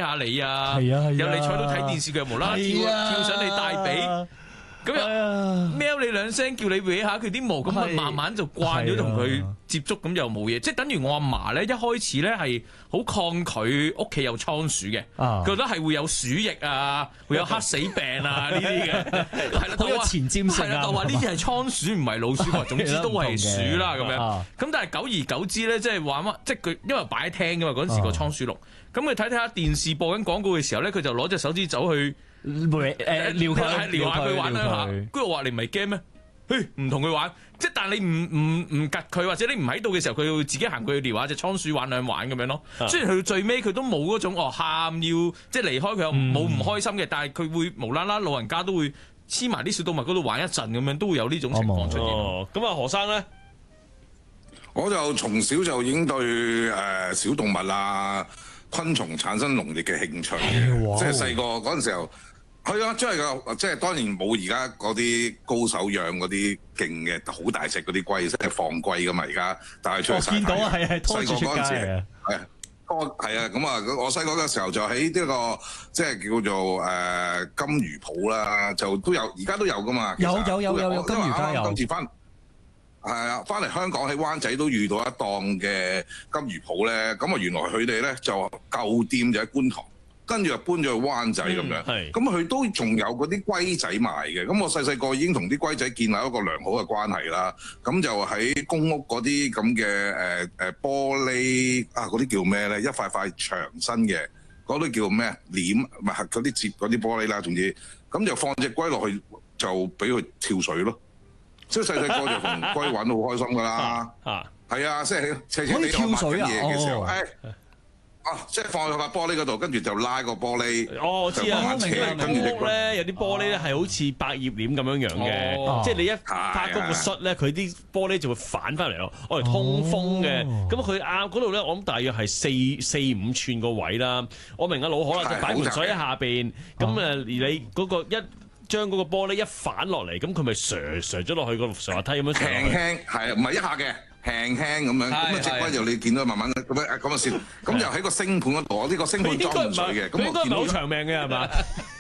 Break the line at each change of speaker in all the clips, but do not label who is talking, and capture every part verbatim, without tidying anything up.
下你啊，
係啊係啊
有你坐到睇電視佢又無啦啦跳、啊、跳上你大髀。咁又喵你兩聲，叫你搲下佢啲毛，咁咪慢慢就慣咗同佢接觸，咁又冇嘢。即係等於我阿嫲咧，一開始咧係好抗拒屋企有倉鼠嘅，
啊、
覺得係會有鼠疫啊，會有黑死病啊呢啲嘅，係啦，
好有前瞻性啊。
係啦，就話呢啲係倉鼠唔係老鼠，總之都係鼠啦咁樣。咁、啊、但係久而久之咧，即係話乜？即係佢因為擺喺廳㗎嘛，嗰陣時個倉鼠籠，咁佢睇睇下電視播緊廣告嘅時候咧，佢就攞隻手指走去。誒
撩佢，
撩下佢玩兩下，跟住我話你唔係驚咩？嘿，唔同佢玩，即係但係你唔唔唔夾佢，或者你唔喺度嘅時候，佢會自己行過去撩下隻倉鼠玩兩玩咁樣咯。啊、雖然去到最尾佢都冇嗰種哦喊要即係離開佢又冇唔開心嘅，嗯、但係佢會無啦啦老人家都會黐埋啲小動物嗰度玩一陣咁樣，都會有呢種情況出現。
哦，咁啊何生咧，
我就從小就已經對誒、呃、小動物啊、昆蟲產生濃烈嘅興趣嘅，即係細個嗰陣時候。係啊，真係噶，即係當然冇而家嗰啲高手養嗰啲勁嘅好大隻嗰啲龜，即係放龜噶嘛。而家帶出去曬太陽。我見到啊，係係拖住出街啊。係拖係啊，咁啊，我細個嘅時候就喺呢個即係叫做誒金魚鋪啦，就都有，而家都有噶嘛。
有有有有有金魚街有。
今次翻係啊，翻嚟香港喺灣仔都遇到一檔嘅金魚鋪咧，咁啊原來佢哋咧就舊店就喺觀塘。跟住就搬咗去灣仔咁樣，咁佢、嗯、都仲有嗰啲龜仔賣嘅。咁我細細個已經同啲龜仔建立一個良好嘅關係啦。咁就喺公屋嗰啲咁嘅誒誒玻璃啊，嗰啲叫咩咧？一塊塊長身嘅，嗰啲叫咩？簾唔係嗰啲接嗰啲玻璃啦。總之，咁就放隻龜落去，就俾佢跳水咯。即係細細個就同龜玩得好開心㗎啦。啊，係啊，即係斜斜地我抹緊嘢嘅時候，誒。啊！即係放喺塊玻璃嗰度，跟住就拉個玻璃。
哦，我知啊，明啦。跟住咧有啲玻璃咧係好似百葉簾咁樣樣嘅，哦、即係你一拍嗰個摔咧，佢啲玻璃就會反翻嚟咯。我嚟通風嘅，咁佢啱嗰度咧，我諗大約係四四五寸個位啦。我明啊，老可啦，就擺盆水喺下邊，咁誒而你嗰個一將嗰個玻璃一反落嚟，咁佢咪瀡瀡咗落去個上滑梯咁樣上。
輕輕係唔係一下嘅？輕輕咁樣，咁啊隻龜就你見到慢慢咁樣咁啊先，咁就喺個星盤嗰度，我呢個星盤裝滿水嘅，咁我見到
好長命嘅係嘛？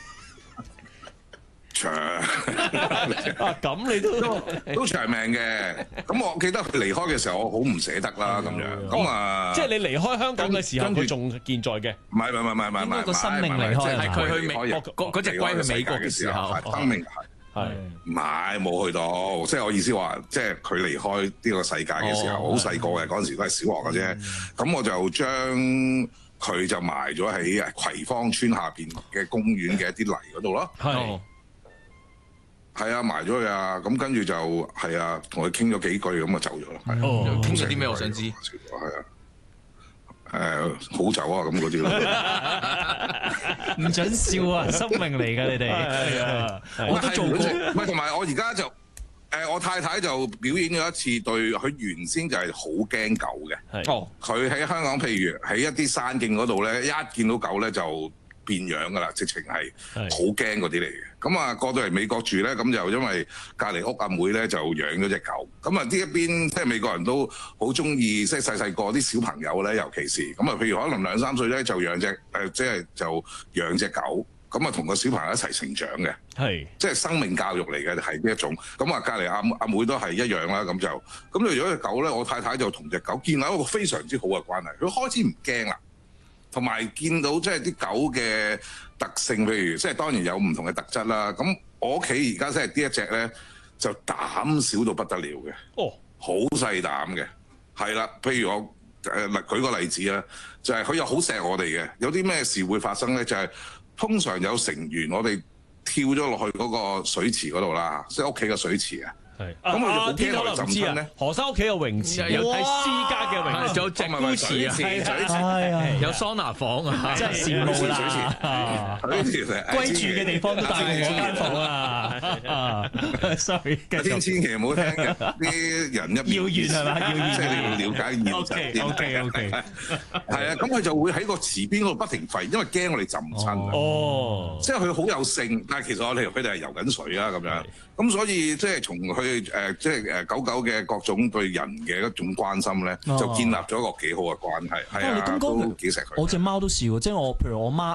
長
啊，咁你都
都長命嘅。咁我記得佢離開嘅時候，我好唔捨得啦，咁樣。咁啊，
即係你離開香港嘅時候，佢仲健在嘅。
唔係唔係唔係唔係唔係，
個生命離開
係佢去美國嗰隻龜去美國嘅時候，
生命係。係，唔係冇去到，即係我意思話，即係佢離開呢個世界嘅時候，好細個嘅嗰陣時都係小學嘅啫。咁、嗯、我就將佢就埋咗喺葵芳村下邊嘅公園嘅一啲泥嗰度咯。係，係啊，埋咗佢啊。咁跟住就係啊，同佢傾咗幾句，咁就走咗咯。
哦，傾咗啲咩？我想知。係
啊。誒、呃、好走啊，咁嗰啲咯，
唔準笑啊！生命嚟㗎，你哋係啊，我都做過。
唔係同埋我而家就誒、呃，我太太就表演咗一次對佢原先就係好驚狗嘅。係哦，佢喺香港，譬如喺一啲山徑嗰度咧，一見到狗咧就變樣㗎啦，直情係好驚嗰啲嚟嘅。咁啊過到嚟美國住咧，咁就因為隔離屋阿妹咧就養咗隻狗。咁啊呢一邊即係美國人都好中意，即係細細個啲小朋友咧，尤其是咁啊，譬如可能兩三歲咧就養隻誒，即係就養隻狗。咁啊同個小朋友一齊成長嘅，係即係生命教育嚟嘅，係呢一種。咁啊隔離阿阿妹都係一樣啦。咁就咁就如果隻狗咧，我太太就同隻狗建立一個非常之好嘅關係。佢開始唔驚啦。同埋見到即係啲狗嘅特性，譬如即係當然有唔同嘅特質啦。咁我屋企而家即係呢一隻咧，就膽小到不得了嘅，哦，好細膽嘅，係啦。譬如我誒例舉個例子啦，就係佢又好錫我哋嘅。有啲咩事會發生咧？就係、是、通常有成員我哋跳咗落去嗰個水池嗰度啦，即係屋企嘅水池啊。係，咁佢就好驚我哋浸親咧。何生屋企有泳池，有係私家嘅泳池，仲有直沽池啊，水池，有桑拿房啊，真係羨慕啦！歸住嘅地方都大過我間房啊！sorry， 千千祈唔好聽嘅，啲人一
謠言係嘛？謠言
即係你要了解現實。
O K O K，
係啊，咁佢就會喺個池邊嗰度不停吠，因為驚我哋浸親。哦，即係佢好有性，但係其實我哋佢哋係游緊水啊咁樣。咁所以即係從佢誒即係誒狗狗嘅各種對人嘅一種關心咧，就建立咗一個幾好嘅關係。係啊，都幾錫佢。
我隻貓都試過，即係我譬如我媽